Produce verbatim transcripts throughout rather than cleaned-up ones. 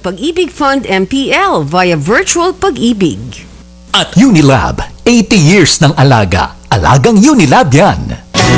Pag-ibig Fund M P L via Virtual Pag-ibig. At Unilab, eighty years ng alaga. Alagang Unilab yan.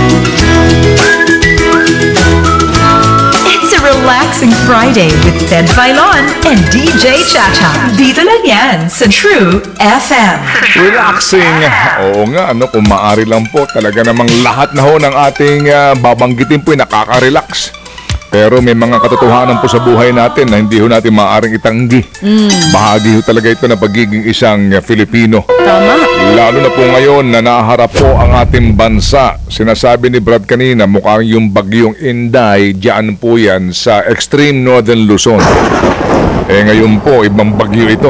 It's a relaxing Friday with Ted Filon and D J Chacha. Dito lang yan sa True F M. Relaxing. Oo nga, ano, kung maaari lang po, talaga namang lahat na ho ng ating uh, babanggitin po ay nakaka-relax. Pero may mga katotohanan po sa buhay natin na hindi ho natin maaaring itanggi. Mm. Bahagi ho talaga ito na pagiging isang uh, Filipino. Tama. Lalo na po ngayon na naharap po ang ating bansa. Sinasabi ni Brad kanina, mukhang yung bagyong Inday, diyan po yan sa extreme northern Luzon. Eh ngayon po, ibang bagyo ito.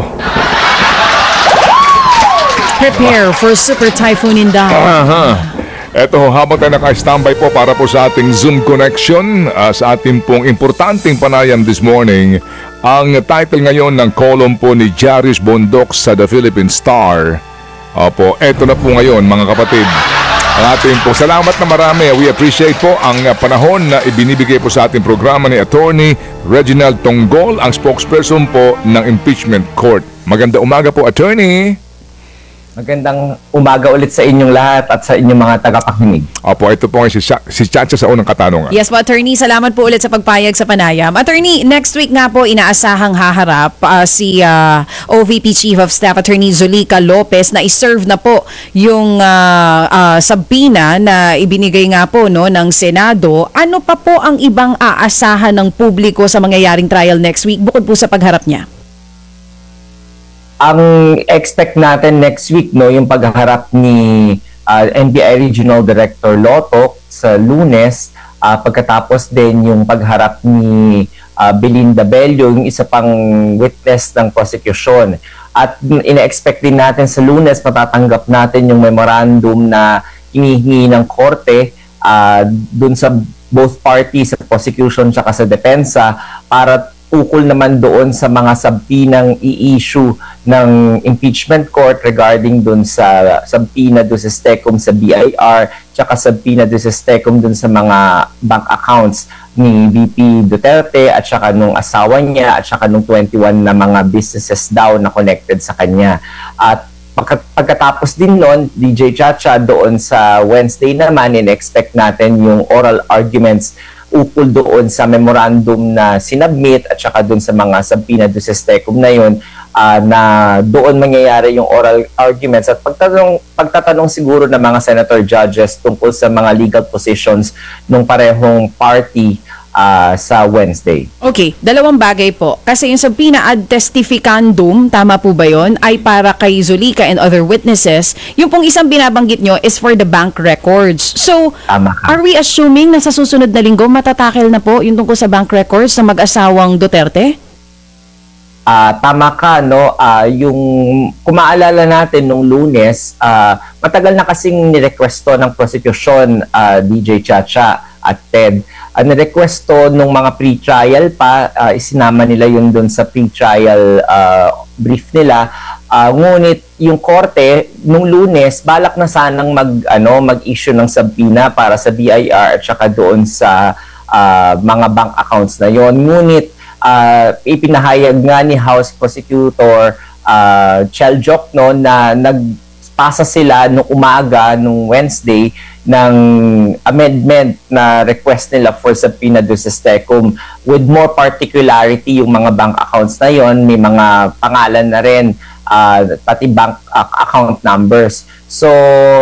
Prepare for Super Typhoon Inday. Aha. Eto, habang tayo naka-standby po para po sa ating Zoom connection, uh, sa ating pong importanteng panayam this morning, ang title ngayon ng column po ni Jarius Bondoc sa The Philippine Star. Opo, eto na po ngayon mga kapatid. Ang ating po, salamat na marami. We appreciate po ang uh, panahon na ibinibigay po sa ating programa ni Attorney Reginald Tonggol, ang spokesperson po ng Impeachment Court. Maganda umaga po, Attorney. Magandang umaga ulit sa inyong lahat at sa inyong mga tagapakinig. Opo, ito po si, Cha- si Chacha sa unang katanungan. Yes po, Attorney. Salamat po ulit sa pagpayag sa panayam. Attorney, next week nga po inaasahang haharap uh, si uh, O V P Chief of Staff Attorney Zulica Lopez na iserve na po yung uh, uh, sabina na ibinigay nga po no, ng Senado. Ano pa po ang ibang aasahan ng publiko sa mangyayaring trial next week bukod po sa pagharap niya? Ang expect natin next week, no, yung pagharap ni uh, N B I Regional Director Lotoc sa Lunes, uh, pagkatapos din yung pagharap ni uh, Belinda Bello, yung isa pang witness ng prosecution. At ina-expect din natin sa Lunes, matatanggap natin yung memorandum na hinihingi ng korte uh, dun sa both parties, sa prosecution at sa depensa, para ukol naman doon sa mga subpoenang i-issue ng impeachment court regarding doon sa subpoena doon sa STECOM sa B I R, tsaka subpoena doon sa STECOM doon sa mga bank accounts ni V P Duterte at saka nung asawa niya at saka nung twenty-one na mga businesses daw na connected sa kanya. At pagkatapos din noon, D J Chacha, doon sa Wednesday naman, in-expect natin yung oral arguments ukol doon sa memorandum na sinubmit at saka doon sa mga subpoena doon sa STECOM na yun, uh, na doon mangyayari yung oral arguments at pagtatanong, pagtatanong siguro ng mga senator judges tungkol sa mga legal positions ng parehong party uh, sa Wednesday. Okay, dalawang bagay po. Kasi yung subpoena ad testificandum, tama po ba yun, ay para kay Zulica and other witnesses. Yung pong isang binabanggit nyo is for the bank records. So, Tama ka. are we assuming na sa susunod na linggo matatakil na po yung tungkol sa bank records ng mag-asawang Duterte? Uh, tama ka, no? Uh, yung, kung maalala natin nung Lunes, uh, matagal na kasing nirequesto ng prosecution, uh, D J Chacha at Ted. Uh, nirequest to nung mga pre-trial pa, uh, isinama nila yun dun sa pre-trial uh, brief nila. Uh, ngunit yung korte, nung Lunes, balak na sanang mag, ano, mag-issue ng subpoena para sa B I R at saka doon sa uh, mga bank accounts na yon. Ngunit uh, ipinahayag nga ni House Prosecutor uh, Chel Jokno na nagpasa sila nung umaga, nung Wednesday, ng amendment na request nila for subpoena doon sa STECOM with more particularity yung mga bank accounts na yon, may mga pangalan na rin, uh, pati bank uh, account numbers. So